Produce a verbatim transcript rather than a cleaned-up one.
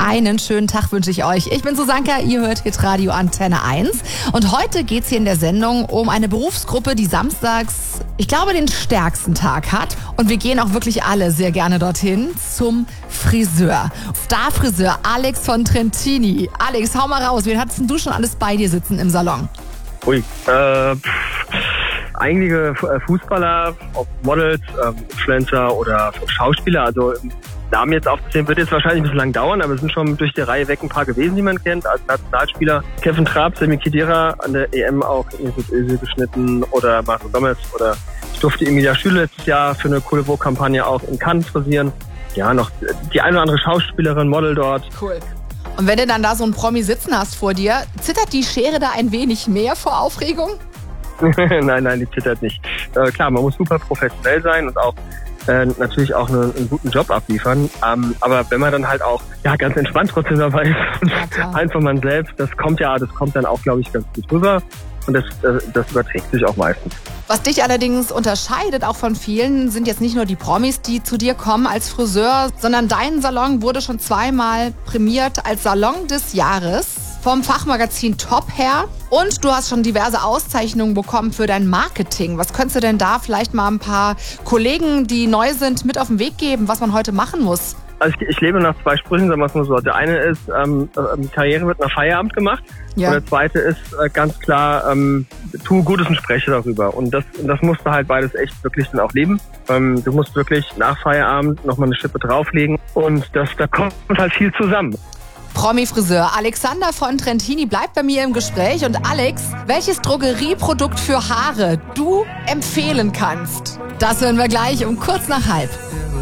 Einen schönen Tag wünsche ich euch. Ich bin Susanka, ihr hört Hitradio Antenne eins. Und heute geht es hier in der Sendung um eine Berufsgruppe, die samstags, ich glaube, den stärksten Tag hat. Und wir gehen auch wirklich alle sehr gerne dorthin zum Friseur. Starfriseur Alex von Trentini. Alex, hau mal raus. Wen hattest denn du schon alles bei dir sitzen im Salon? Ui, äh, pff, einige Fußballer, ob Models, ähm, Influencer oder Schauspieler, also Namen jetzt aufzuzählen, wird jetzt wahrscheinlich ein bisschen lang dauern, aber es sind schon durch die Reihe weg ein paar gewesen, die man kennt. Als Nationalspieler Kevin Trapp, Sami Khedira an der E M auch mit Özil geschnitten oder Marco Gomez oder ich durfte Emilia Schüle letztes Jahr für eine coole Vogue-Kampagne auch in Cannes frisieren. Ja, noch die eine oder andere Schauspielerin, Model dort. Cool. Und wenn du dann da so einen Promi sitzen hast vor dir, zittert die Schere da ein wenig mehr vor Aufregung? nein, nein, die zittert nicht. Äh, klar, man muss super professionell sein und auch Äh, natürlich auch einen, einen guten Job abliefern. Ähm, aber wenn man dann halt auch ja ganz entspannt trotzdem dabei ist und ja, einfach man selbst, das kommt ja, das kommt dann auch, glaube ich, ganz gut rüber. Und das, das, das überträgt sich auch meistens. Was dich allerdings unterscheidet, auch von vielen, sind jetzt nicht nur die Promis, die zu dir kommen als Friseur, sondern dein Salon wurde schon zweimal prämiert als Salon des Jahres vom Fachmagazin Top her. Und du hast schon diverse Auszeichnungen bekommen für dein Marketing. Was könntest du denn da vielleicht mal ein paar Kollegen, die neu sind, mit auf den Weg geben, was man heute machen muss? Also ich, ich lebe nach zwei Sprüchen, sagen wir es mal so. Der eine ist, ähm, Karriere wird nach Feierabend gemacht. Ja. Und der zweite ist äh, ganz klar, ähm, tu Gutes und spreche darüber. Und das, das musst du halt beides echt wirklich dann auch leben. Ähm, du musst wirklich nach Feierabend nochmal eine Schippe drauflegen. Und das, da kommt halt viel zusammen. Promi-Friseur Alexander von Trentini bleibt bei mir im Gespräch. Und Alex, welches Drogerieprodukt für Haare du empfehlen kannst, das hören wir gleich um kurz nach halb.